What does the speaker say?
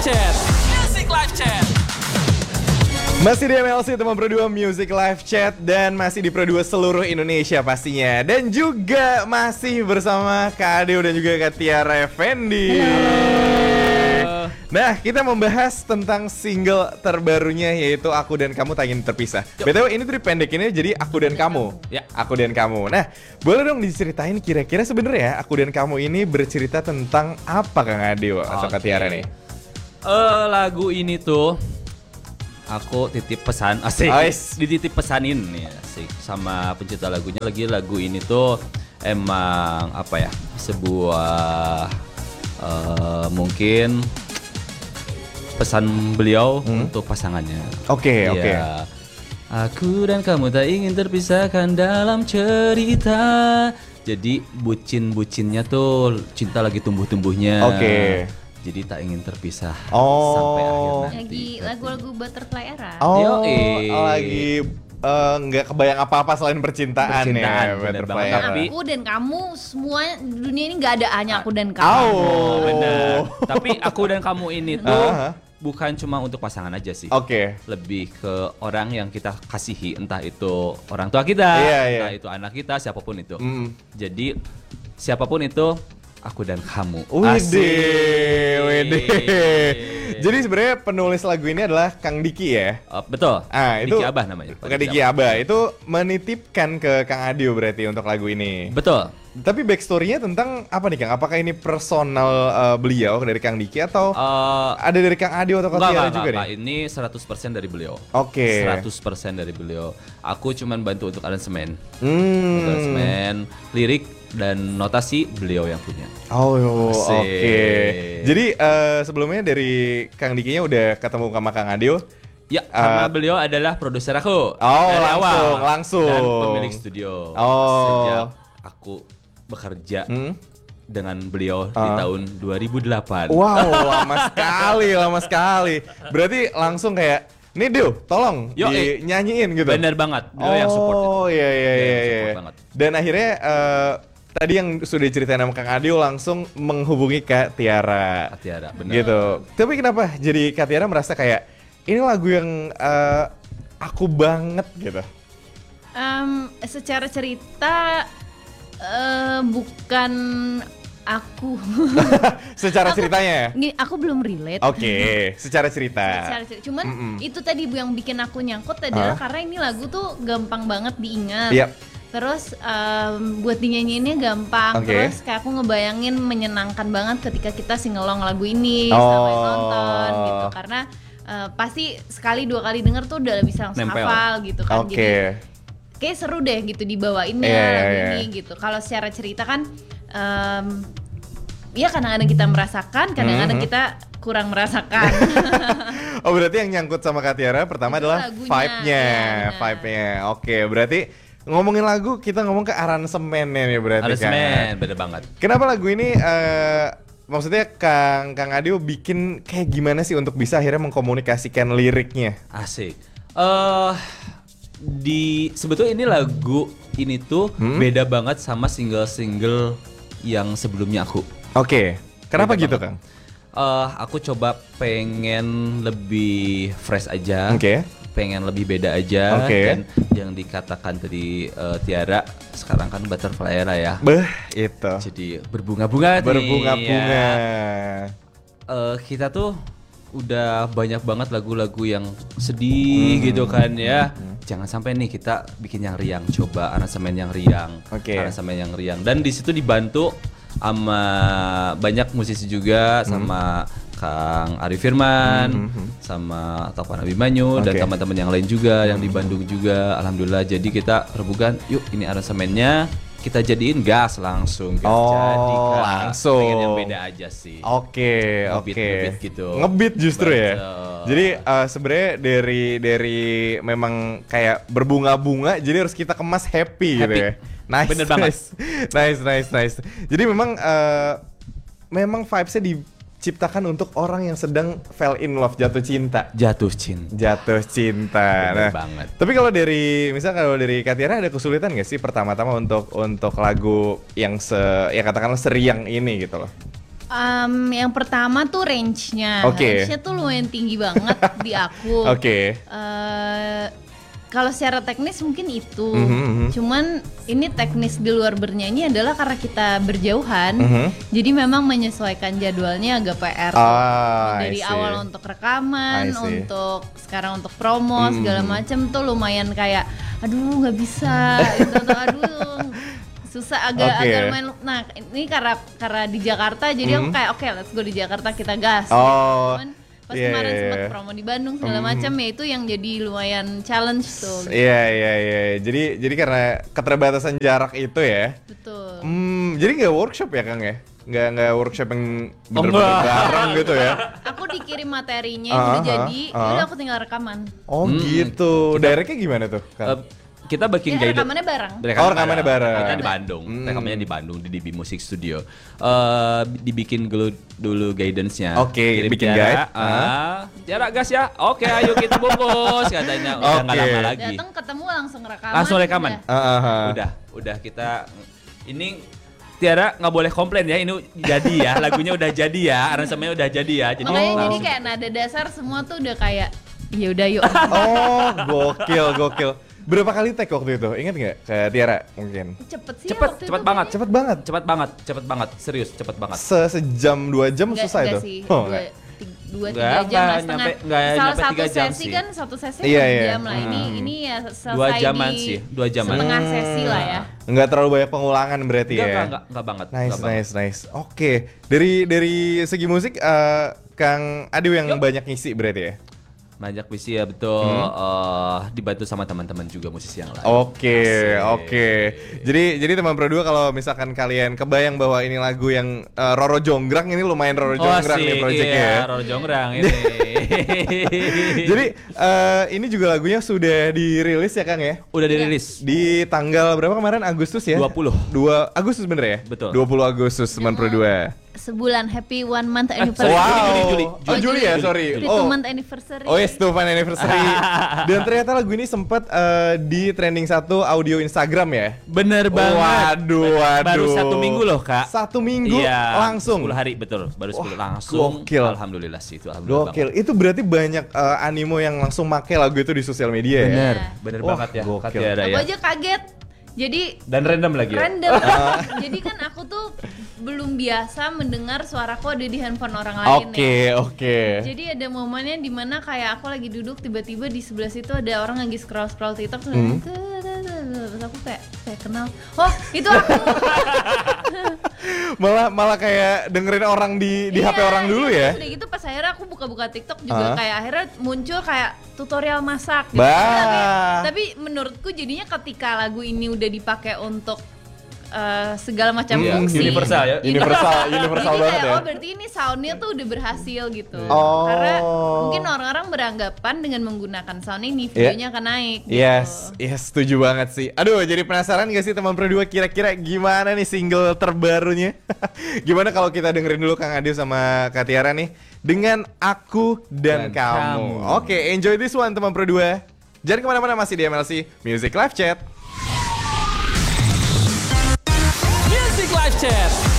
Chat. Music Live Chat. Masih di MLC teman Pro 2 Music Live Chat dan masih di Pro 2 seluruh Indonesia pastinya. Dan juga masih bersama Kak Adeo dan juga Kak Tiara Effendi. Nah, kita membahas tentang single terbarunya yaitu Aku dan Kamu Tak Ingin Terpisah. BTW ini tuh dipendekinnya jadi Aku dan Kamu. Ya. Aku dan Kamu. Nah, boleh dong diceritain kira-kira sebenarnya Aku dan Kamu ini bercerita tentang apa Kang Adeo atau Kak Tiara nih? Lagu ini tuh aku titip pesan asik. Dititip pesanin nih asik sama pencipta lagunya. Lagi lagu ini tuh emang apa ya? Sebuah mungkin pesan beliau untuk pasangannya. Oke. Aku dan kamu tak ingin terpisahkan dalam cerita. Jadi bucin-bucinnya tuh cinta lagi tumbuh-tumbuhnya. Oke. Jadi tak ingin terpisah Oh. sampai akhir nanti. Lagi lagu-lagu Butterfly Era. Lagi nggak kebayang apa-apa selain percintaan ya, bener Butterfly banget. Era. Tapi Aku dan kamu semua di dunia ini nggak ada hanya aku dan kamu. Oh, benar. Tapi aku dan kamu ini tuh Aha. bukan cuma untuk pasangan aja sih. Oke. Lebih ke orang yang kita kasihi, entah itu orang tua kita, Iya. entah itu anak kita, siapapun itu. Mm. Jadi siapapun itu, aku dan kamu. Wede. Jadi sebenarnya penulis lagu ini adalah Kang Diki ya. Betul. Itu Diki Abah namanya. Kang Diki Abah itu menitipkan ke Kang Adeo berarti untuk lagu ini. Betul. Tapi backstory-nya tentang apa nih Kang? Apakah ini personal beliau dari Kang Diki atau ada dari Kang Adeo atau Kang Tiara juga enggak, nih? ini 100% dari beliau. Oke. 100% dari beliau. Aku cuman bantu untuk aransemen. Hmm. Aransemen, lirik dan notasi beliau yang punya. Oh, Asik. oke. Jadi sebelumnya dari Kang Dikinya udah ketemu sama Kang Adeo. Ya, karena beliau adalah produser aku. Oh, dari awal. langsung. Dan pemilik studio. Oh. Sejak aku bekerja dengan beliau di tahun 2008. Wow, lama sekali. Berarti langsung kayak, nih Deo, tolong nyanyiin gitu. Bener banget, beliau yang support itu. Oh, iya. support banget. Dan akhirnya tadi yang sudah diceritain sama Kang Adeo langsung menghubungi Kak Tiara. Kak Tiara, bener. Gitu. Tapi kenapa jadi Kak Tiara merasa kayak ini lagu yang aku banget gitu? Secara cerita bukan aku. Secara ceritanya. Nih, aku belum relate. Oke, secara cerita. Cuman itu tadi yang bikin aku nyangkut adalah karena ini lagu tuh gampang banget diingat. Yap. Terus buat dinyanyiinnya gampang. Oke. Terus kayak aku ngebayangin menyenangkan banget ketika kita singelong lagu ini sama yang nonton gitu. Karena pasti sekali dua kali denger tuh udah bisa langsung Nempel. hafal gitu kan. Oke. Jadi kayak seru deh gitu dibawainnya lagu ini gitu. Kalau secara cerita kan ya kadang-kadang kita merasakan, kadang-kadang kita kurang merasakan. Oh, berarti yang nyangkut sama Kak Tiara pertama Itu adalah lagunya, vibe-nya. ya, Vibe-nya. Oke, berarti ngomongin lagu kita ngomong ke aransemennya nih berarti Aransemen, kan. bener banget. Kenapa lagu ini maksudnya Kang Adeo bikin kayak gimana sih untuk bisa akhirnya mengkomunikasikan liriknya? Asik. Sebetulnya ini lagu ini tuh beda banget sama single-single yang sebelumnya aku. Oke. Kenapa Beda gitu, banget. Kang? Aku coba pengen lebih fresh aja. Oke. Pengen lebih beda aja. Oke. Dan yang dikatakan tadi Tiara sekarang kan Butterfly Era ya. Itu. Jadi berbunga-bunga nih, Berbunga-bunga. ya. Kita tuh udah banyak banget lagu-lagu yang sedih gitu kan ya. Jangan sampai nih kita bikin yang riang, coba aransemen yang riang. Oke. Aransemen yang riang. Dan di situ dibantu sama banyak musisi juga, sama Kang Ari Firman, sama Taufan Abimanyu dan Oke. teman-teman yang lain juga yang di Bandung juga. Alhamdulillah, jadi kita rebukan, yuk ini aransemennya kita jadiin gas langsung, gas jadi Kak. langsung. Pengen yang beda aja sih. Oke. Ngebeat gitu. Ngebeat justru ya. Betul. Jadi sebenarnya dari memang kayak berbunga-bunga, jadi harus kita kemas happy. Gitu ya. Nice. Bener banget. Nice. Jadi memang vibes-nya diciptakan untuk orang yang sedang fell in love, jatuh cinta. Jatuh cinta. Nah, Bener banget. tapi kalau dari Kak Tiara ada kesulitan nggak sih pertama-tama untuk lagu yang ya katakanlah seriang ini gitu loh? Yang pertama tuh range-nya. Oke. Range-nya tuh lumayan tinggi banget di aku. Oke. Kalau secara teknis mungkin itu. Cuman ini teknis di luar bernyanyi adalah karena kita berjauhan. Jadi memang menyesuaikan jadwalnya agak PR. Dari awal untuk rekaman, untuk sekarang untuk promo segala macam tuh lumayan kayak aduh nggak bisa gitu, atau aduh susah agak main. Nah ini karena di Jakarta jadi aku kayak oke, let's go di Jakarta kita gas. Cuman pas kemarin sempat promo di Bandung segala macam ya itu yang jadi lumayan challenge tuh. Iya. Jadi karena keterbatasan jarak itu ya. Betul. Jadi nggak workshop ya Kang ya? Nggak workshop yang bener-bener bareng gitu ya? Aku dikirim materinya udah jadi, udah aku tinggal rekaman. Oh gitu. Directnya gimana tuh Kang? Kita bikin guidance. Rekamannya bareng. Rekamannya bareng. Kita di Bandung. Rekamannya di Bandung di DB Music Studio. Dibikin dulu guidance-nya. Oke, bikin guide. Jarak gas ya. Oke, ayo kita bungkus katanya. Udah enggak lama lagi. Datang ketemu langsung rekaman. Langsung rekaman. Udah kita ini Tiara nggak boleh komplain ya, ini jadi ya, lagunya udah jadi ya, aransemennya udah jadi ya. Jadi makanya jadi kayak nada dasar semua tuh udah kayak ya udah yuk. Gokil. Berapa kali take waktu itu? Ingat nggak ke Tiara mungkin? Cepet banget. Serius, cepet banget. Sejam 2 jam susah itu? Sih. 2-3 jam lah setengah. Salah satu sesi kan satu sesi 2 jam lah. Ini ya selesai 2 jaman sih, 2 jaman. Setengah sesi lah ya. Enggak terlalu banyak pengulangan berarti ya? Enggak banget. Nice. Oke. Dari segi musik Kang Adiw yang banyak ngisi berarti ya? Banyak visi ya betul, dibantu sama teman-teman juga musisi yang lain. Oke. Jadi teman Pro 2 kalau misalkan kalian kebayang bahwa ini lagu yang Roro Jonggrang, ini lumayan Roro Jonggrang nih projectnya ya. Roro Jonggrang ini. Jadi ini juga lagunya sudah dirilis ya Kang ya? Udah dirilis. Di tanggal berapa kemarin? Agustus ya? 2 Agustus bener ya? Betul. 20 Agustus teman Pro 2. Sebulan happy 1 month anniversary. Juli ya, sorry. 2 month anniversary. Yes, 2 month anniversary. Dan ternyata lagu ini sempat di trending 1 audio Instagram ya. Bener banget. Waduh. Baru 1 minggu loh Kak. 1 minggu langsung. 10 hari betul, baru 10 langsung. Gokil. Alhamdulillah sih itu. Alhamdulillah. Gokil. Itu berarti banyak animo yang langsung make lagu itu di sosial media ya. Bener banget ya. Gokil. Aku aja kaget. Jadi dan random lagi ya? Random. Jadi kan aku tuh belum biasa mendengar suaraku ada di handphone orang lain Oke. Jadi ada momennya dimana kayak aku lagi duduk tiba-tiba di sebelah situ ada orang lagi scroll TikTok terus aku kayak kenal. Oh itu aku. malah kayak dengerin orang di HP orang dulu ya. Udah gitu pas akhirnya aku buka-buka TikTok juga kayak akhirnya muncul kayak tutorial masak gitu. Tapi menurutku jadinya ketika lagu ini udah dipakai untuk segala macam fungsi universal ya. Universal banget ya. Oh berarti ini soundnya tuh udah berhasil gitu. Karena mungkin orang-orang beranggapan dengan menggunakan sound ini videonya akan naik gitu. Yes, setuju banget sih. Aduh, jadi penasaran gak sih teman Pro 2 kira-kira gimana nih single terbarunya? Gimana kalau kita dengerin dulu Kang Adiw sama Kak Tiara nih dengan Aku dan Kamu. Oke, enjoy this one teman Pro 2. Jangan kemana-mana, masih di MLC Music Live Chat. Music Live Chat.